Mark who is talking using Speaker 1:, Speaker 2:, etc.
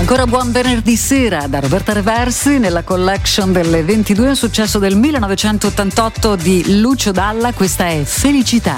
Speaker 1: Ancora buon venerdì sera da Roberta Reversi nella collection delle 22, un successo del 1988 di Lucio Dalla. Questa è Felicità.